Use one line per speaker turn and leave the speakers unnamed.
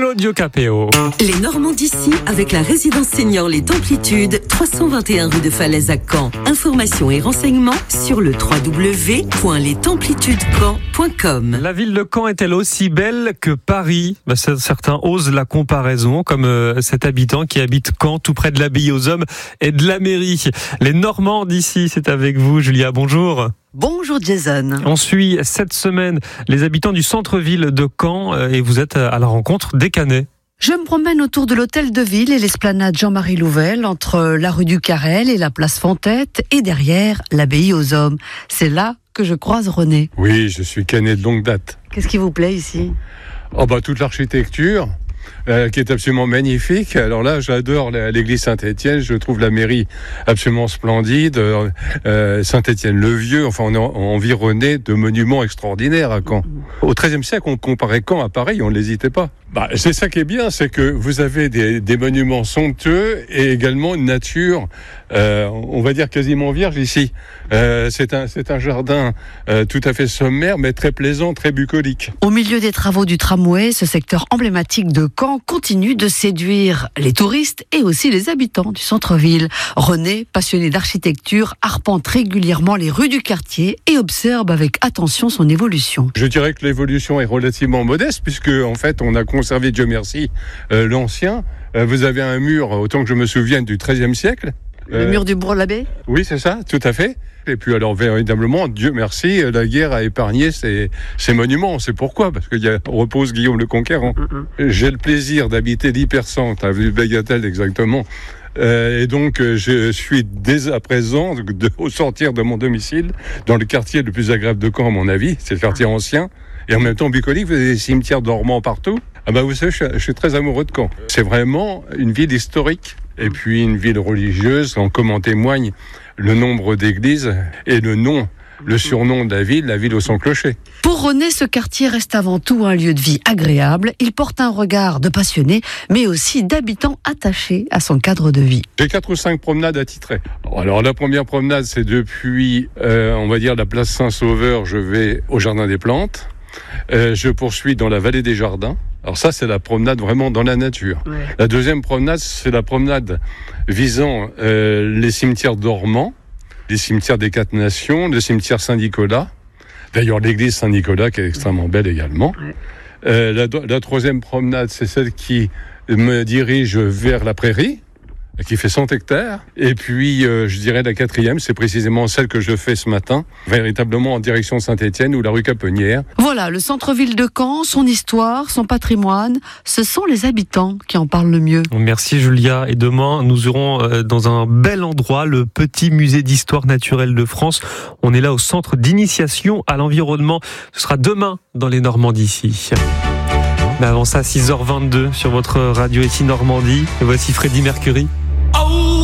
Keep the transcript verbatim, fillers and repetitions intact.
Claudio Capéo.
Les Normands d'ici avec la résidence senior Les Templitudes, trois cent vingt et un rue de Falaise à Caen. Informations et renseignements sur le w w w point les templitudes caen point com.
La ville de Caen est-elle aussi belle que Paris ? Ben, certains osent la comparaison, comme euh, cet habitant qui habite Caen, tout près de l'abbaye aux Hommes et de la mairie. Les Normands d'ici, c'est avec vous, Julia. Bonjour.
Bonjour Jason.
On suit cette semaine les habitants du centre-ville de Caen et vous êtes à la rencontre des Canets.
Je me promène autour de l'hôtel de ville et l'esplanade Jean-Marie Louvel, entre la rue du Carrel et la place Fontette, et derrière l'abbaye aux Hommes. C'est là que je croise René.
Oui, je suis Canet de longue date.
Qu'est-ce qui vous plaît ici ?
Oh bah toute l'architecture. Euh, qui est absolument magnifique. Alors là, j'adore l'église Saint-Étienne, je trouve la mairie absolument splendide. Euh, Saint-Étienne-le-Vieux, enfin, on est environné de monuments extraordinaires à Caen. Au treizième siècle, on comparait Caen à Paris, on n'hésitait pas. Bah, c'est ça qui est bien, c'est que vous avez des, des monuments somptueux et également une nature, euh, on va dire quasiment vierge ici. Euh, c'est un, c'est un jardin euh, tout à fait sommaire, mais très plaisant, très bucolique.
Au milieu des travaux du tramway, ce secteur emblématique de Caen continue de séduire les touristes et aussi les habitants du centre-ville. René, passionné d'architecture, arpente régulièrement les rues du quartier et observe avec attention son évolution.
Je dirais que l'évolution est relativement modeste, puisque en fait on a conservé, Dieu merci, euh, l'ancien. Euh, vous avez un mur, autant que je me souvienne, du treizième siècle.
Le euh, mur du Bourg-l'Abbé ?
Oui, c'est ça, tout à fait. Et puis alors, véritablement, Dieu merci, la guerre a épargné ces, ces monuments. C'est pourquoi ? Parce qu'il y a repose Guillaume le Conquérant. Mm-hmm. J'ai le plaisir d'habiter l'hypercentre, avenue Bagatelle exactement. Euh, et donc, je suis dès à présent, de, au sortir de mon domicile, dans le quartier le plus agréable de Caen, à mon avis. C'est le quartier ancien. Et en même temps, bucolique, vous avez des cimetières dormants partout. Ah bah, vous savez, je, je suis très amoureux de Caen. C'est vraiment une ville historique. Et puis une ville religieuse, comme en témoigne le nombre d'églises et le nom, le surnom de la ville, la ville au son clocher.
Pour René, ce quartier reste avant tout un lieu de vie agréable. Il porte un regard de passionné, mais aussi d'habitants attachés à son cadre de vie.
J'ai quatre ou cinq promenades attitrées. Alors la première promenade, c'est depuis, euh, on va dire, la place Saint-Sauveur, je vais au Jardin des Plantes. Euh, je poursuis dans la vallée des Jardins. Alors ça, c'est la promenade vraiment dans la nature. Ouais. La deuxième promenade, c'est la promenade visant euh, les cimetières dormants, les cimetières des Quatre Nations, le cimetière Saint-Nicolas. D'ailleurs, l'église Saint-Nicolas qui est extrêmement belle également. Ouais. Euh, la, la troisième promenade, c'est celle qui me dirige vers la prairie, qui fait cent hectares. Et puis, euh, je dirais la quatrième, c'est précisément celle que je fais ce matin, véritablement en direction Saint-Étienne ou la rue Capenière.
Voilà, le centre-ville de Caen, son histoire, son patrimoine, ce sont les habitants qui en parlent le mieux.
Merci Julia. Et demain, nous irons dans un bel endroit, le petit musée d'histoire naturelle de France. On est là au centre d'initiation à l'environnement. Ce sera demain dans les Normands d'ici. Mais avant ça, six heures vingt-deux sur votre radio ici Normandie. Et voici Freddie Mercury.